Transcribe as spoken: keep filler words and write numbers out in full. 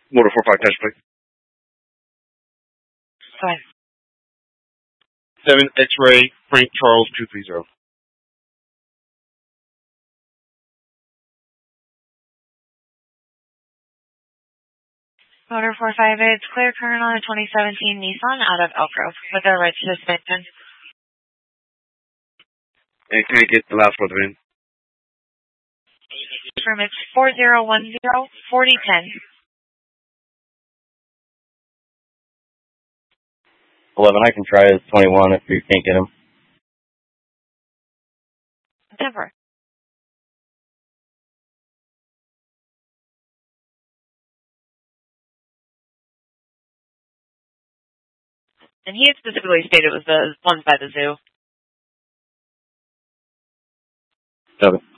Motor four five, touch plate. Five. seven X-ray, Frank Charles two three zero. Motor four five, it's clear current on a twenty seventeen Nissan out of Elk Grove with a right suspension. And can I get the last one in? Permits four zero one zero, forty ten. eleven, I can try as twenty-one if you can't get him. Denver. And he had specifically stated it was the ones by the zoo. Seven.